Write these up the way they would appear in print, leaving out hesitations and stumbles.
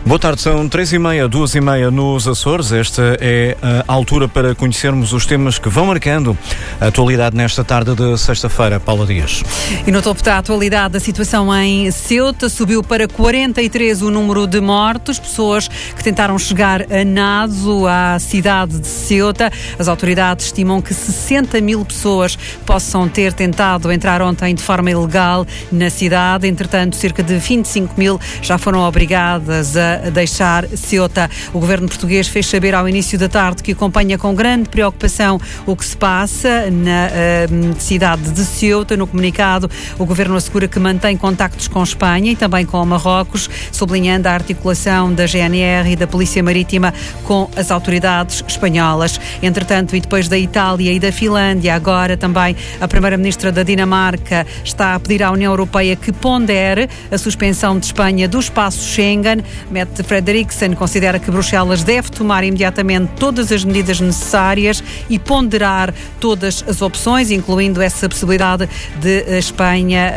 Boa tarde, são 3h30, 2h30 nos Açores. Esta é a altura para conhecermos os temas que vão marcando a atualidade nesta tarde de sexta-feira. Paula Dias. E no topo da atualidade, a situação em Ceuta subiu para 43 o número de mortos, pessoas que tentaram chegar a nado à cidade de Ceuta. As autoridades estimam que 60 mil pessoas possam ter tentado entrar ontem de forma ilegal na cidade. Entretanto, cerca de 25 mil já foram obrigadas a deixar Ceuta. O governo português fez saber ao início da tarde que acompanha com grande preocupação o que se passa na cidade de Ceuta. No comunicado, o governo assegura que mantém contactos com Espanha e também com Marrocos, sublinhando a articulação da GNR e da Polícia Marítima com as autoridades espanholas. Entretanto, e depois da Itália e da Finlândia, agora também a primeira-ministra da Dinamarca está a pedir à União Europeia que pondere a suspensão de Espanha do espaço Schengen. Mette Frederiksen considera que Bruxelas deve tomar imediatamente todas as medidas necessárias e ponderar todas as opções, incluindo essa possibilidade de a Espanha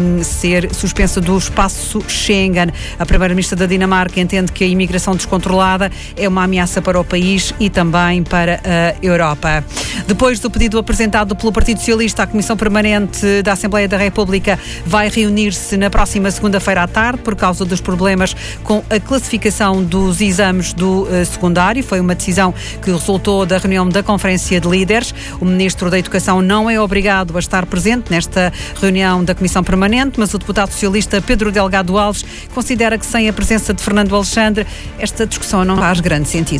ser suspensa do espaço Schengen. A primeira-ministra da Dinamarca entende que a imigração descontrolada é uma ameaça para o país e também para a Europa. Depois do pedido apresentado pelo Partido Socialista, a Comissão Permanente da Assembleia da República vai reunir-se na próxima segunda-feira à tarde por causa dos problemas com a classificação dos exames do secundário. Foi uma decisão que resultou da reunião da Conferência de Líderes. O Ministro da Educação não é obrigado a estar presente nesta reunião da Comissão Permanente, mas o deputado socialista Pedro Delgado Alves considera que sem a presença de Fernando Alexandre, esta discussão não faz grande sentido.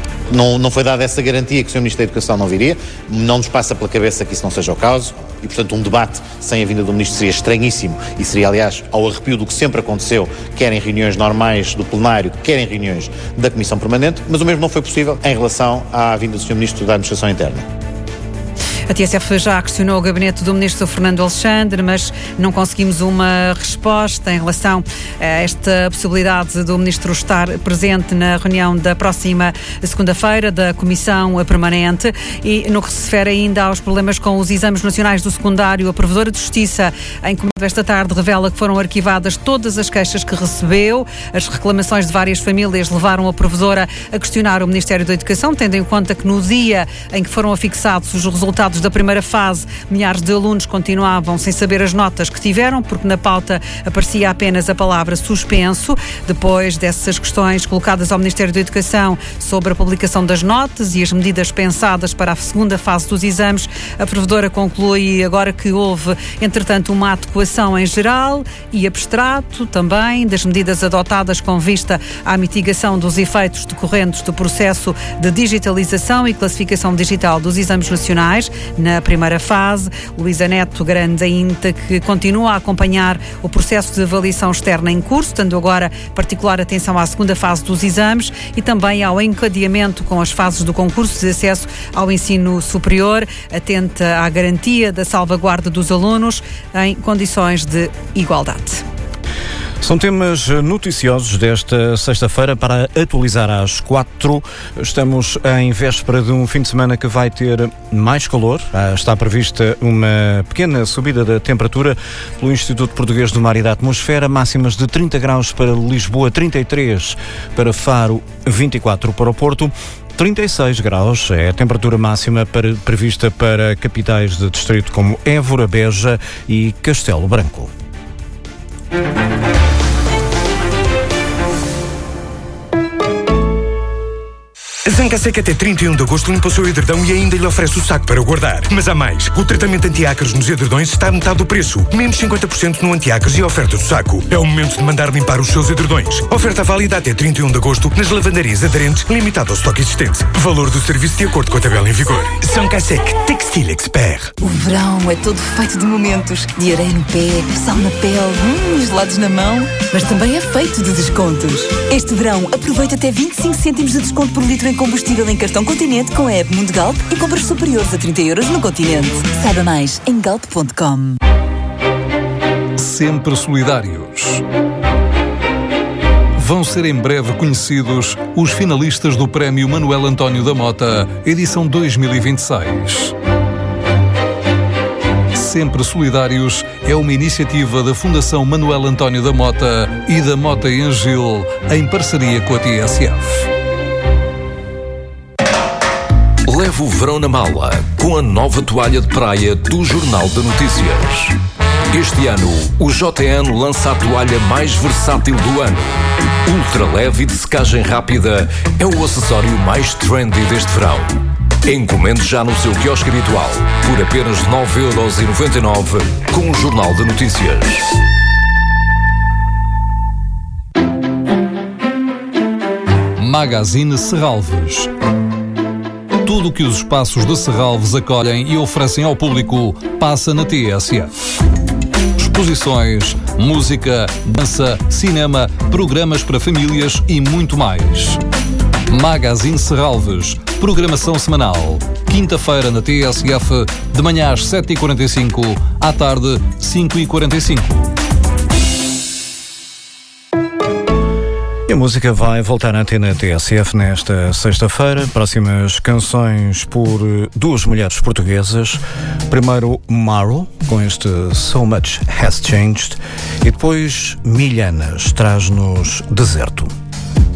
Não foi dada essa garantia que o Sr. Ministro da Educação não viria, não nos passa pela cabeça que isso não seja o caso e, portanto, um debate sem a vinda do Ministro seria estranhíssimo e seria, aliás, ao arrepio do que sempre aconteceu, quer em reuniões normais do plenário, quer em reuniões da Comissão Permanente, mas o mesmo não foi possível em relação à vinda do Sr. Ministro da Administração Interna. A TSF já questionou o gabinete do Ministro Fernando Alexandre, mas não conseguimos uma resposta em relação a esta possibilidade do Ministro estar presente na reunião da próxima segunda-feira da Comissão Permanente. E no que se refere ainda aos problemas com os exames nacionais do secundário, a Provedora de Justiça, em comunicado esta tarde, revela que foram arquivadas todas as queixas que recebeu. As reclamações de várias famílias levaram a Provedora a questionar o Ministério da Educação, tendo em conta que no dia em que foram afixados os resultados da primeira fase, milhares de alunos continuavam sem saber as notas que tiveram, porque na pauta aparecia apenas a palavra suspenso. Depois dessas questões colocadas ao Ministério da Educação sobre a publicação das notas e as medidas pensadas para a segunda fase dos exames, a Provedora conclui agora que houve, entretanto, uma adequação em geral e abstrato também das medidas adotadas com vista à mitigação dos efeitos decorrentes do processo de digitalização e classificação digital dos exames nacionais na primeira fase. Luísa Neto garante ainda que continua a acompanhar o processo de avaliação externa em curso, dando agora particular atenção à segunda fase dos exames e também ao encadeamento com as fases do concurso de acesso ao ensino superior, atenta à garantia da salvaguarda dos alunos em condições de igualdade. São temas noticiosos desta sexta-feira para atualizar às 4. Estamos em véspera de um fim de semana que vai ter mais calor. Está prevista uma pequena subida da temperatura pelo Instituto Português do Mar e da Atmosfera. Máximas de 30 graus para Lisboa, 33 para Faro, 24 para o Porto. 36 graus é a temperatura máxima prevista para capitais de distrito como Évora, Beja e Castelo Branco. A Zancaseca até 31 de agosto limpa o seu edredão e ainda lhe oferece o saco para guardar. Mas há mais. O tratamento anti-ácaros nos edredões está a metade do preço. Menos 50% no anti-ácaros e a oferta do saco. É o momento de mandar limpar os seus edredões. Oferta válida até 31 de agosto nas lavandarias aderentes, limitado ao estoque existente. Valor do serviço de acordo com a tabela em vigor. Zancaseca Textile Expert. O verão é todo feito de momentos. De areia no pé, sal na pele, gelados na mão. Mas também é feito de descontos. Este verão, aproveita até 25 cêntimos de desconto por litro em combustível em cartão Continente com a app Mundo Galp e compras superiores a 30 € no Continente. Saiba mais em galp.com. Sempre solidários. Vão ser em breve conhecidos os finalistas do Prémio Manuel António da Mota, edição 2026. Sempre Solidários é é uma iniciativa da Fundação Manuel António da Mota e da Mota em Gil, em parceria com a TSF. Leve o verão na mala com a nova toalha de praia do Jornal de Notícias. Este ano, o JN lança a toalha mais versátil do ano. Ultra leve e de secagem rápida é o acessório mais trendy deste verão. Encomende já no seu quiosque habitual por apenas 9,99€ com o Jornal de Notícias. Magazine Serralves. Tudo o que os espaços de Serralves acolhem e oferecem ao público passa na TSF. Exposições, música, dança, cinema, programas para famílias e muito mais. Magazine Serralves, programação semanal. Quinta-feira na TSF, de manhã às 7h45, à tarde 5h45. E a música vai voltar à antena TSF nesta sexta-feira. Próximas canções por duas mulheres portuguesas. Primeiro Maro, com este So Much Has Changed. E depois Milhanas, traz-nos Deserto.